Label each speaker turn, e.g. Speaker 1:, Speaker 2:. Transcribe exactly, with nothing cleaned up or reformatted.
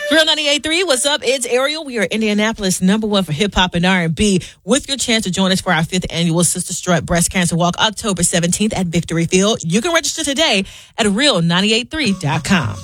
Speaker 1: Real ninety-eight point three, what's up? It's Ariel. We are Indianapolis number one for hip hop and R and B. With your chance to join us for our fifth annual Sister Strut Breast Cancer Walk, October seventeenth at Victory Field. You can register today at real ninety-eight three dot com.